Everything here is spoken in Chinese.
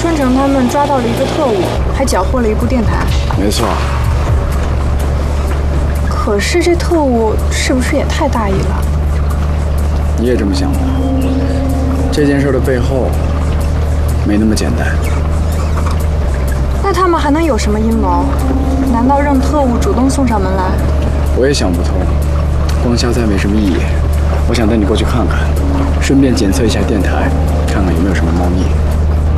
春城他们抓到了一个特务，还缴获了一部电台。 没错。 可是这特务是不是也太大意了？ 你也这么想的？这件事的背后没那么简单。 那他们还能有什么阴谋？难道让特务主动送上门来？ 我也想不通。光瞎猜没什么意义。我想带你过去看看，顺便检测一下电台，看看有没有什么猫腻。